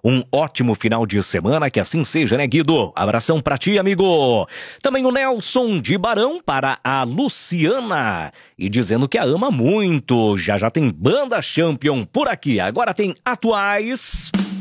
Um ótimo final de semana, que assim seja, né, Guido? Abração pra ti, amigo. Também o Nelson de Barão para a Luciana. E dizendo que a ama muito. Já tem Banda Champion por aqui. Agora tem Atuais.